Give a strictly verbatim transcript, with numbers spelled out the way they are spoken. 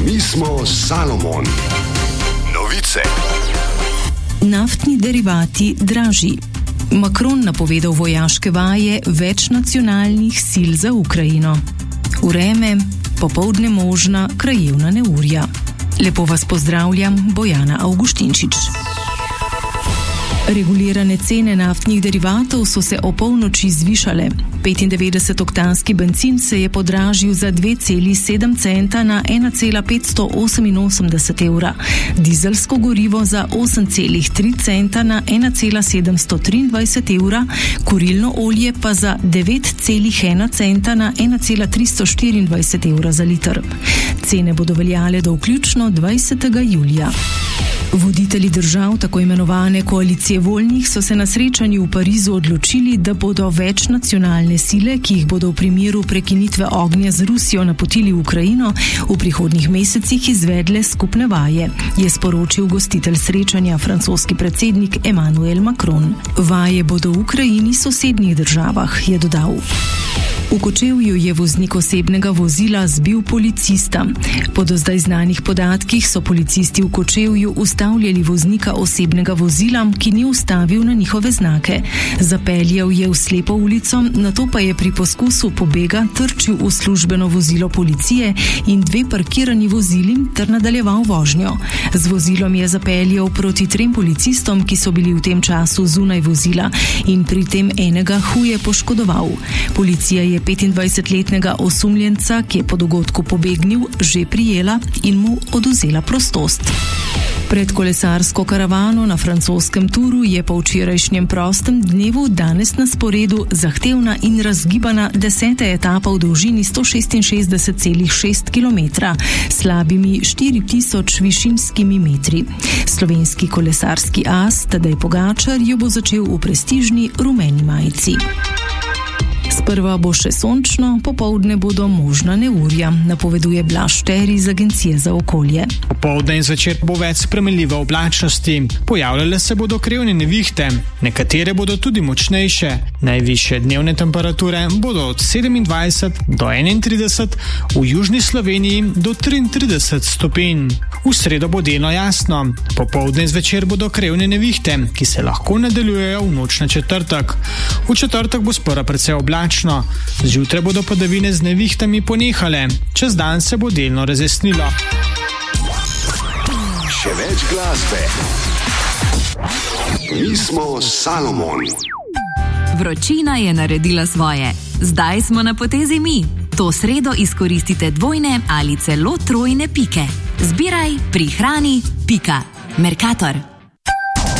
Mi smo Salomon. Novice. Naftni derivati dražji. Macron napovedal vojaške vaje več nacionalnih sil za Ukrajino. Vreme, popoldne možna krajevna neurja. Lepo vas pozdravljam, Bojana Avguštinčič. Regulirane cene naftnih derivatov so se opolnoči zvišale. petindevetdesetoktanski bencin se je podražil za dve celi sedem centa na ena cela petsto oseminosemdeset evra, dizelsko gorivo za osem cela tri centa na ena cela sedemsto triindvajset evra, kurilno olje pa za devet cela ena centa na ena cela tristo štiriindvajset evra za liter. Cene bodo veljale do vključno dvajsetega julija. Voditelji držav tako imenovane koalicije voljnih so se na srečanju v Parizu odločili, da bodo več nacionalne sile, ki jih bodo v primeru prekinitve ognja z Rusijo napotili v Ukrajino, v prihodnjih mesecih izvedle skupne vaje, je sporočil gostitelj srečanja, francoski predsednik Emmanuel Macron. Vaje bodo v Ukrajini sosednjih državah, je dodal. V Kočevju je voznik osebnega vozila zbil policista. Po do zdaj znanih podatkih so policisti v Kočevju ustavljali voznika osebnega vozila, ki ni ustavil na njihove znake. Zapeljal je v slepo ulico, nato pa je pri poskusu pobega trčil v službeno vozilo policije in dve parkirani vozili ter nadaljeval vožnjo. Z vozilom je zapeljal proti trem policistom, ki so bili v tem času zunaj vozila, in pri tem enega huje poškodoval. Policija je petindvajsetletnega osumljenca, ki je po dogodku pobegnil, že prijela in mu odvzela prostost. Pred kolesarsko karavano na francoskem Touru je po včerajšnjem prostem dnevu danes na sporedu zahtevna in razgibana deseta etapa v dolžini sto šestinšestdeset celih šest kilometra, slabimi štiri tisoč višinskimi metri. Slovenski kolesarski as Tadej Pogačar jo bo začel v prestižni rumeni majici. Sprva bo še sončno, popoldne bodo možna neurja, napoveduje Blaž Šteri iz Agencije za okolje. Popoldne in zvečer bo več spremenljive oblačnosti. Pojavljale se bodo krevne nevihte, nekatere bodo tudi močnejše. Najvišje dnevne temperature bodo od sedemindvajset do enaintrideset, v južni Sloveniji do triintrideset stopinj. V sredo bo delno jasno. Popoldne in zvečer bodo krevne nevihte, ki se lahko nadaljujejo v noč na četrtek. V četrtek bo sprva precej oblačno. Zjutraj bodo padavine z nevihtami ponehale. Čez dan se bo delno razjasnilo. Še več glasbe. Mi smo Salomon. Vročina je naredila svoje. Zdaj smo na potezi mi. To sredo izkoristite dvojne ali celo trojne pike. Zbiraj, prihrani, pika. Mercator.